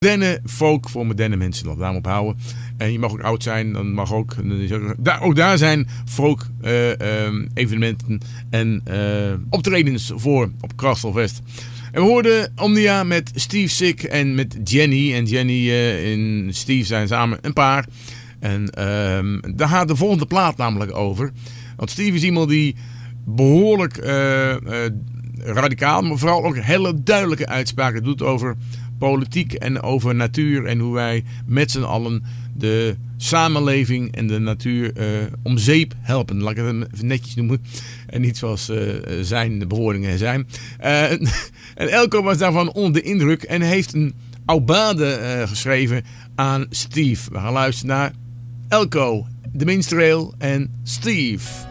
moderne folk voor moderne mensen. Laten we daarom ophouden. En je mag ook oud zijn. Dan mag ook daar zijn folk evenementen en optredens voor op Castlefest. En we hoorden Omnia met Steve Sick en met Jenny. En Jenny en Steve zijn samen een paar. En daar gaat de volgende plaat namelijk over. Want Steve is iemand die behoorlijk radicaal, maar vooral ook hele duidelijke uitspraken doet over politiek en over natuur. En hoe wij met z'n allen de samenleving en de natuur om zeep helpen. Laat ik het even netjes noemen. En niet zoals zijn bewoordingen zijn. En Elko was daarvan onder de indruk en heeft een aubade geschreven aan Steve. We gaan luisteren naar Elko, de minstrel en Steve.